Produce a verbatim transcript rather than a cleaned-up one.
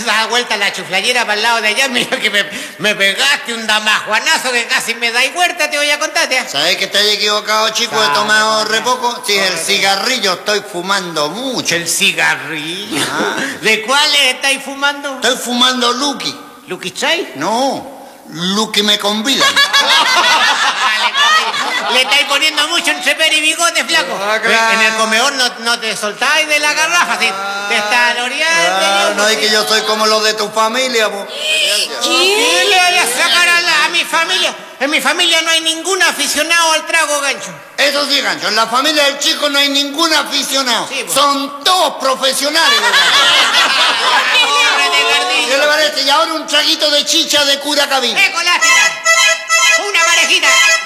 das vuelta a la chuflayera para el lado de allá, mira que me, me pegaste un damajuanazo que casi me da y huerta, te voy a contarte. ¿Sabes que estás equivocado, chico? He tomado re poco. Sí, el cigarrillo estoy fumando mucho. ¿El cigarrillo? Ah. ¿De cuáles estáis fumando? Estoy fumando Lucky. ¿Lucky Chai? No, Lucky me convidan. Le estáis poniendo mucho entre pera y bigote, flaco. Ah, claro. En el comedor no, no te soltáis de la garrafa, ¿sí? Te está loreando. Ah, no es que yo soy como los de tu familia, po. ¿Qué le voy a sacar a, la, a mi familia? En mi familia no hay ningún aficionado al trago, gancho. Eso sí, gancho, en la familia del chico no hay ningún aficionado. Sí, po. Son todos profesionales, ¿verdad? ¿Qué le parece? Y ahora un traguito de chicha de cura cabina. ¡Eh, colástica! ¡Una parejita!